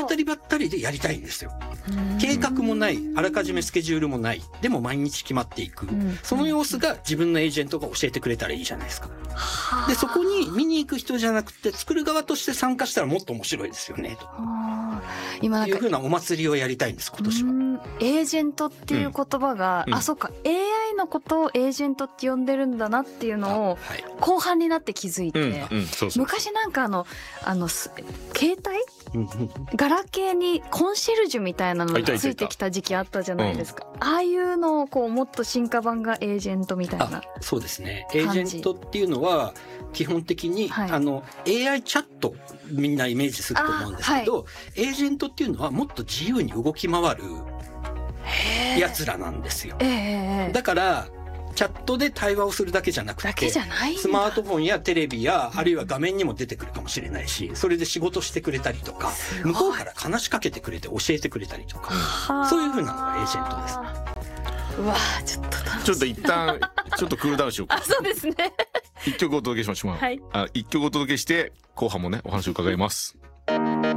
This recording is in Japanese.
たりばったりでやりたいんですよ。計画もない、あらかじめスケジュールもない、でも毎日決まっていく、その様子が自分のエージェントが教えてくれたらいいじゃないですか。でそこに見に行く人じゃなくて作る側として参加したらもっと面白いですよねと今なんかいうふうなお祭りをやりたいんです今年は。 エージェントっていう言葉が、あ、そうか AI のことをエージェントって呼んでるんだなっていうのを後半になって気づいて、昔なんか携帯ガラケーにコンシェルジュみたいなのがついてきた時期あったじゃないですか。ああいうのをこうもっと進化版がエージェントみたいな。 そうですね。エージェントっていうのは基本的に、AI チャットみんなイメージすると思うんですけど、エージェントっていうのはもっと自由に動き回るやつらなんですよ。だからチャットで対話をするだけじゃなくて、スマートフォンやテレビやあるいは画面にも出てくるかもしれないし、それで仕事してくれたりとか、向こうから話しかけてくれて教えてくれたりとか、そういう風なのがエージェントですね。 うわー、ちょっと楽しい。 ちょっと一旦ちょっとクールダウンしようか。 そうですね。 一曲お届けしましょう。一曲お届けして後半もねお話を伺います。